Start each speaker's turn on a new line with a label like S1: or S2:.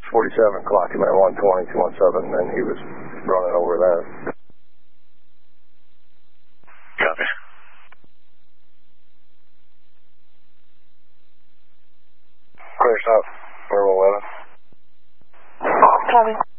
S1: 647, clock him at 120, 217, and he was running over that.
S2: Copy.
S1: Clear south, River 11.
S3: Copy.